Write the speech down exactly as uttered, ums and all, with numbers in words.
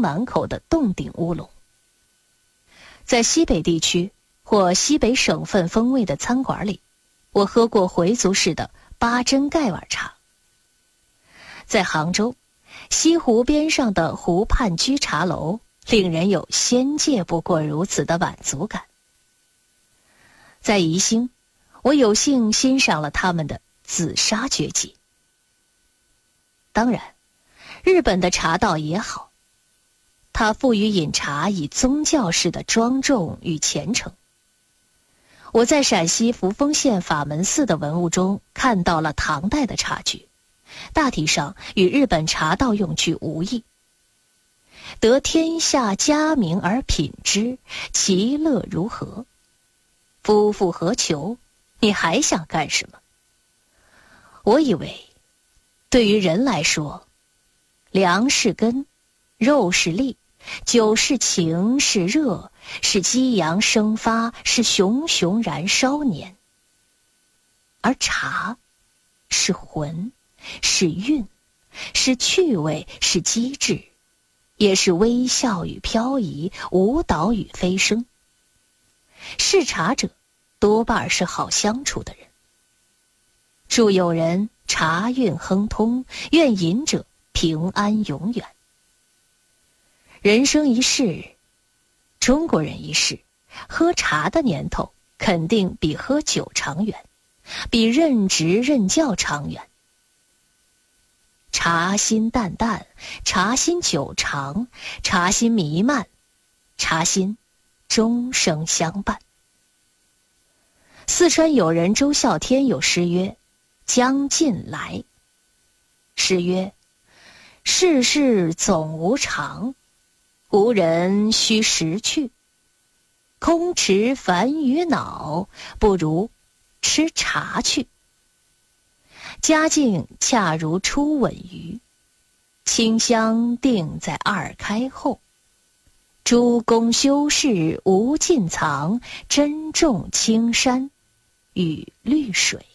满口的洞顶乌龙。在西北地区或西北省份风味的餐馆里，我喝过回族式的八珍盖碗茶。在杭州，西湖边上的湖畔居茶楼令人有仙界不过如此的满足感。在宜兴，我有幸欣赏了他们的紫砂绝技。当然，日本的茶道也好，它赋予饮茶以宗教式的庄重与虔诚。我在陕西扶风县法门寺的文物中看到了唐代的茶具，大体上与日本茶道用具无异。得天下佳名而品之，其乐如何？夫复何求？你还想干什么？我以为，对于人来说，粮是根，肉是粒，酒是情，是热，是激扬生发，是熊熊燃烧年。而茶是魂，是韵，是趣味，是机智，也是微笑与飘移，舞蹈与飞升。嗜茶者多半是好相处的人。祝友人茶韵亨通，愿饮者平安永远。人生一世，中国人一世，喝茶的年头肯定比喝酒长远，比任职任教长远。茶心淡淡，茶心久长，茶心弥漫，茶心终生相伴。四川友人周孝天有诗曰：将近来。诗曰：世事总无常，无人须识趣，空持烦于脑，不如吃茶去。佳境恰如初吻鱼，清香定在二开后。诸公修士无尽藏，珍重青山与绿水。